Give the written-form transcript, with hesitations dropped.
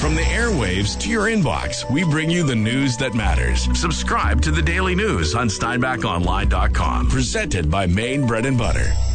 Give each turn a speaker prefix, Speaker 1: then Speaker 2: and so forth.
Speaker 1: From the airwaves to your inbox, we bring you the news that matters. Subscribe to the Daily News on SteinbachOnline.com. Presented by Maine Bread and Butter.